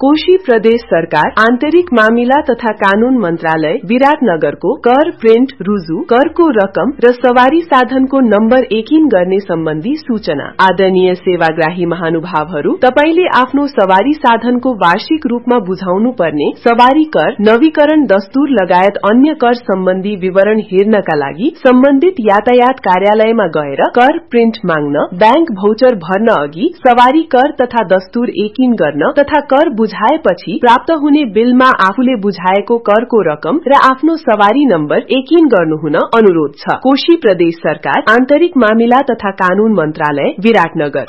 कोशी प्रदेश सरकार आन्तरिक मामिला तथा कानून मन्त्रालय विराटनगरको कर प्रिन्ट रुजु करको रकम र सवारी साधनको नम्बर एकिन गर्ने सम्बन्धी सूचना। आदरणीय सेवाग्राही महानुभावहरू, तपाईले आफ्नो सवारी साधनको वार्षिक रूपमा बुझाउनु पर्ने सवारी कर, नवीकरण दस्तूर लगायत अन्य कर सम्बन्धी विवरण हेर्नका लागि सम्बन्धित यातायात कार्यालयमा गएर कर प्रिन्ट माग्न, बैंक भौचर भर्न अघि सवारी कर तथा दस्तूर एकिन गर्न तथा कर बुझाएपछि प्राप्त हुने बिलमा आफूले बुझाएको करको रकम र आफ्नो सवारी नम्बर एकिन गर्नुहुन अनुरोध छ। कोशी प्रदेश सरकार आन्तरिक मामिला तथा कानून मन्त्रालय विराटनगर।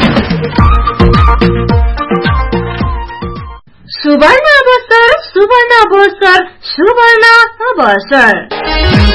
सुवर्ण अवसर, सुवर्ण अवसर, सुवर्ण अवसर।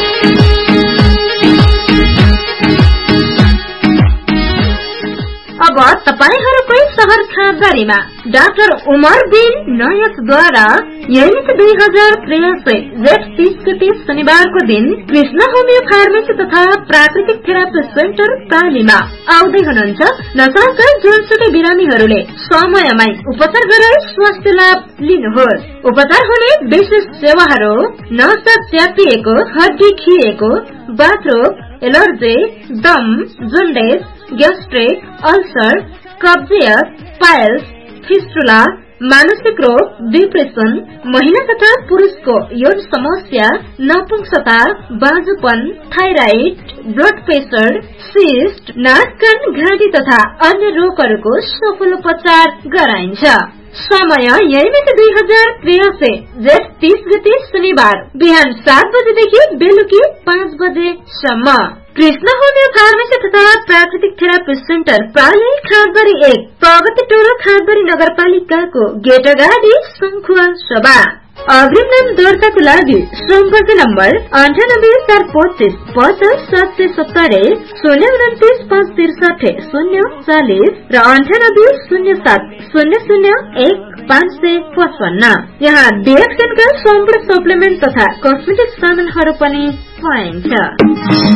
अब तपाईहरुकै शहर खाँदरीमा डाक्टर उमर बिन नायकद्वारा यही 2083 जेठ 30 गते शनिबारको दिन कृष्ण होमियो फार्मेसी तथा प्राकृतिक थेरापी सेन्टर प्रालीमा आउँदै हुनुहुन्छ। नशाका जुनसुकै बिरामीहरूले समयमै उपचार गराई स्वास्थ्य लाभ लिनुहोस्। उपचार हुने विशेष सेवाहरू नसा च्यापिएको, हड्डी खिएको, बाथरोग, एलर्जी, दम, जुन्डेस, ग्यास्ट्रिक, अल्सर, कब्जियत, पाइल्स, फिस्टुला, मानसिक रोग, डिप्रेसन, महिला तथा पुरुषको यौन समस्या, नपुंसकता, बाजुपन, थाइराइड, ब्लड प्रेसर, सिस्ट, नाक कान ग्रादी तथा अन्य रोगहरूको सफल उपचार गराइन्छ। समय यही 2083 जेठ 30 गते शनिबार बिहान 7 बजेदेखि बेलुकी 5 बजेसम्म। कृष्ण होमियो फार्मेसी तथा प्राकृतिक थेरापी सेन्टर प्राली खाँदरी 1 प्रगति टोलो खाँदरी नगरपालिकाको गेट अगाडि शंखुवा सभा। अग्रिम नाम दर्ताको लागि सम्पर्क नम्बर 98 425 50 770 029 563 040 र 98 07 001 555। यहाँ डिएक्सएनका सम्पूर्ण सप्लिमेन्ट तथा कस्मेटिक सामानहरू पनि पाइन्छ।